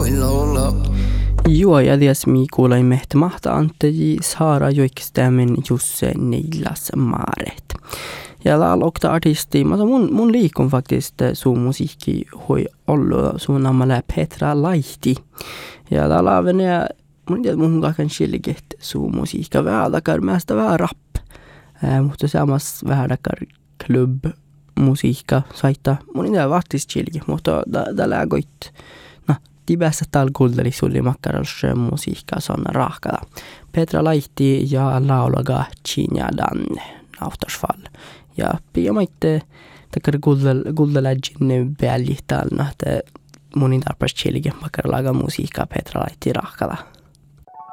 Joo, ja ties mi kuulai mehtä mahta anteji saara joikstämin Jusse Neilas Maaret. Ja laulokta artisti, mutta mun liikun faktiskt suu musiikki hoi ollu suun ammalla Petra Laihti. Ja laulaven ja mun kakan skilget suu musiikka väälakar määstä vähän rap. Mutta samassa väälakar klubb musiikka saita. Mun idea vartis skilgi, mutta da lägoit. Tibässä täällä kuunteli sulli makkarals musiikkaa sonna rahkala. Petra Laihti ja laulaga Chinjadan nautasfall. Ja piamaitte takar kuulteläjin väljihtalna, että monin tarpeeksi chillikin makkar laga musiikkaa Petra Laihti rahkala.